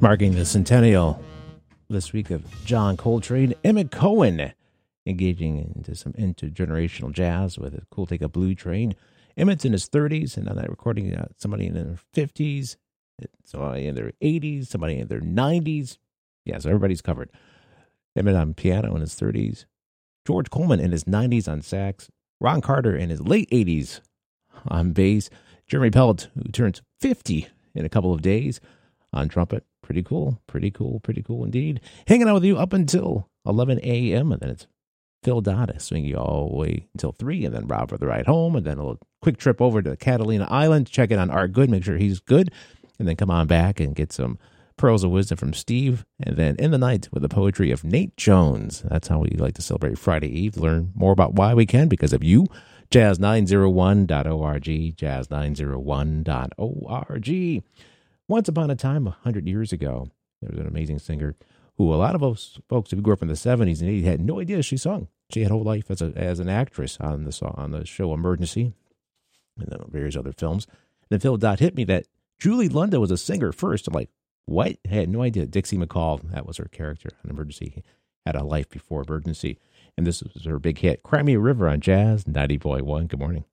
Marking the centennial this week of John Coltrane, Emmett Cohen engaging into some intergenerational jazz with a cool take of Blue Train. Emmett's in his 30s, and on that recording, somebody in their 50s, somebody in their 80s, somebody in their 90s. Yeah, so everybody's covered. Emmett on piano in his 30s. George Coleman in his 90s on sax. Ron Carter in his late 80s on bass. Jeremy Pelt, who turns 50 in a couple of days, on trumpet. Pretty cool indeed. Hanging out with you up until 11 a.m. and then it's Phil Dodd swinging you all the way until 3, and then Rob for the ride home, and then a little quick trip over to Catalina Island, check in on Art Good, make sure he's good, and then come on back and get some pearls of wisdom from Steve, and then in the night with the poetry of Nate Jones. That's how we like to celebrate Friday Eve. Learn more about why we can because of you. Jazz901.org, jazz901.org. Once upon a time, 100 years ago, there was an amazing singer who a lot of us folks who grew up in the 70s and 80s had no idea she sung. She had a whole life as an actress on the show Emergency and then various other films. And then Phil Dot hit me that Julie Lunda was a singer first. I'm like, what? I had no idea. Dixie McCall, that was her character on Emergency, had a life before Emergency. And this was her big hit, Cry Me a River on Jazz 90.1. Good morning.